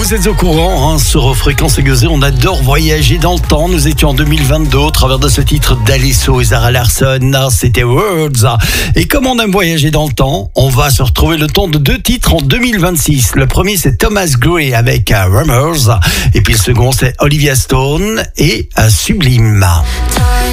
Vous êtes au courant, sur Fréquence Aiguisée, on adore voyager dans le temps. Nous étions en 2022 au travers de ce titre d'Alesso et Zara Larsson. C'était Words. Et comme on aime voyager dans le temps, on va se retrouver le temps de 2 titres en 2026. Le premier, c'est Thomas Gray avec Rumors. Et puis le second, c'est Olivia Stone et Sublime.